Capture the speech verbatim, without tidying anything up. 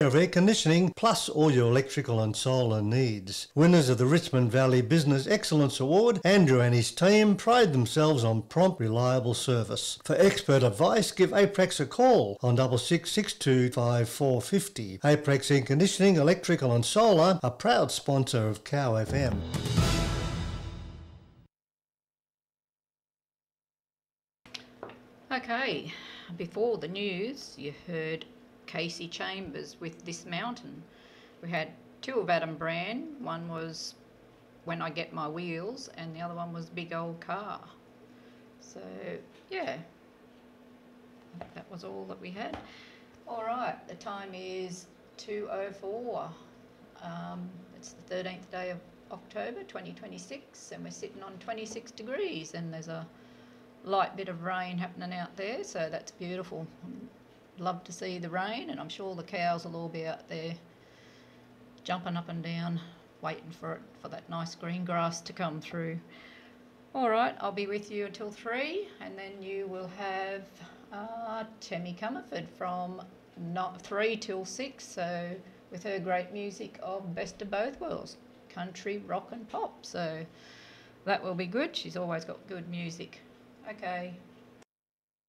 of air conditioning, plus all your electrical and solar needs. Winners of the Richmond Valley Business Excellence Award, Andrew and his team pride themselves on prompt, reliable service. For expert advice, give Aprex a call on double six six two five four five zero. Aprex Air Conditioning, Electrical and Solar, a proud sponsor of Cow F M. Okay, before the news, you heard Casey Chambers with This Mountain. We had two of Adam Brand. One was When I Get My Wheels, and the other one was Big Old Car. So, yeah, that was all that we had. All right, the time is two oh four. Um, it's the thirteenth day of October twenty twenty-six, and we're sitting on twenty-six degrees, and there's a light bit of rain happening out there, so that's beautiful. Love to see the rain, and I'm sure the cows will all be out there jumping up and down, waiting for it, for that nice green grass to come through. All right, I'll be with you until three, and then you will have uh, Tammy Comerford from not three till six, so with her great music of Best of Both Worlds, country, rock and pop. So that will be good. She's always got good music. Okay.